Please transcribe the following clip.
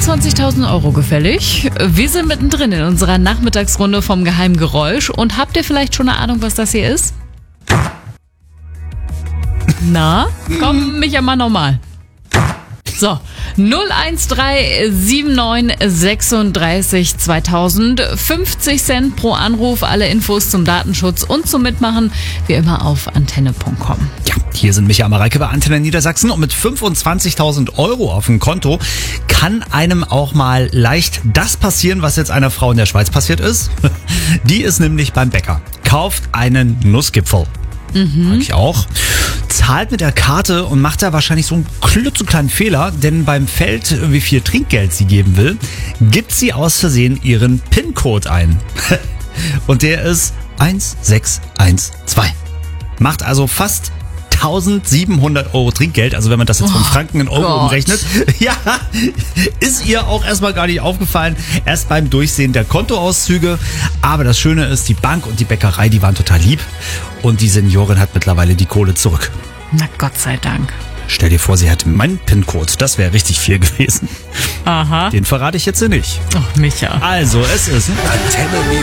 25.000 Euro gefällig. Wir sind mittendrin in unserer Nachmittagsrunde vom Geheimen Geräusch. Und habt ihr vielleicht schon eine Ahnung, was das hier ist? Na, komm, Micha, mal normal. So, 01379 2000, 50 Cent pro Anruf, alle Infos zum Datenschutz und zum Mitmachen, wie immer auf antenne.com. Ja, hier sind Micha Mareike bei Antenne Niedersachsen und mit 25.000 Euro auf dem Konto kann einem auch mal leicht das passieren, was jetzt einer Frau in der Schweiz passiert ist. Die ist nämlich beim Bäcker, kauft einen Nussgipfel. Mag ich auch. Zahlt mit der Karte und macht da wahrscheinlich so einen klitzekleinen Fehler, denn beim Feld, wie viel Trinkgeld sie geben will, gibt sie aus Versehen ihren PIN-Code ein. Und der ist 1612. Macht also fast 1.700 Euro Trinkgeld, also wenn man das jetzt vom Franken in Euro umrechnet. Ja, ist ihr auch erstmal gar nicht aufgefallen, erst beim Durchsehen der Kontoauszüge. Aber das Schöne ist, die Bank und die Bäckerei, die waren total lieb und die Seniorin hat mittlerweile die Kohle zurück. Na Gott sei Dank. Stell dir vor, sie hätte meinen PIN-Code, das wäre richtig viel gewesen. Aha. Den verrate ich jetzt nicht. Ach, Micha. Also, es ist Antenne